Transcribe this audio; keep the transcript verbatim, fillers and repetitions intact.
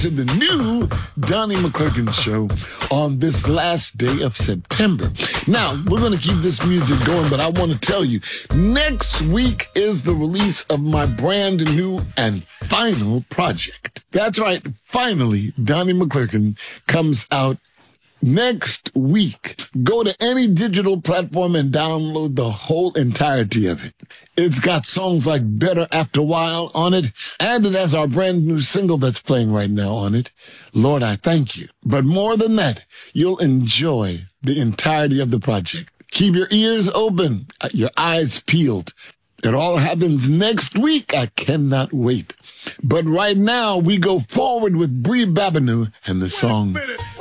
to the new Donnie McClurkin Show on this last day of September. Now, we're going to keep this music going, but I want to tell you, next week is the release of my brand new and final project. That's right, finally, Donnie McClurkin comes out next week. Go to any digital platform and download the whole entirety of it. It's got songs like Better After a While on it, and it has our brand new single that's playing right now on it, Lord, I Thank You. But more than that, you'll enjoy the entirety of the project. Keep your ears open, your eyes peeled. It all happens next week. I cannot wait. But right now, we go forward with Bree Babineau and the song